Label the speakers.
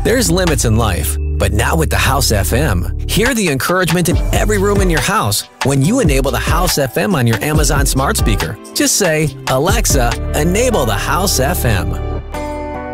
Speaker 1: There's limits in life, but not with the House FM. Hear the encouragement in every room in your house when you enable the House FM on your Amazon smart speaker. Just say, "Alexa, enable the House FM."